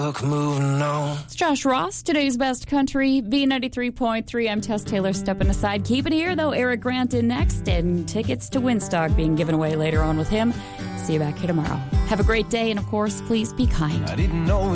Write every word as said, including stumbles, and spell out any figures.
Look, moving on. It's Josh Ross, today's best country, B ninety-three point three. I'm Tess Taylor stepping aside. Keep it here, though. Eric Grant in next, and tickets to Winstock being given away later on with him. See you back here tomorrow. Have a great day, and of course, please be kind. I didn't know